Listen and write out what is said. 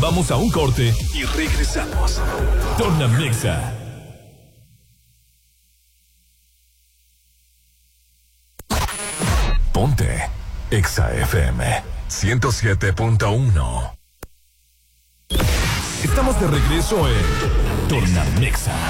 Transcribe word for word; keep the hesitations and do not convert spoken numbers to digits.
Vamos a un corte y regresamos. Tornamexa. Ponte Exa F M ciento siete punto uno. Estamos de regreso en Tornamexa.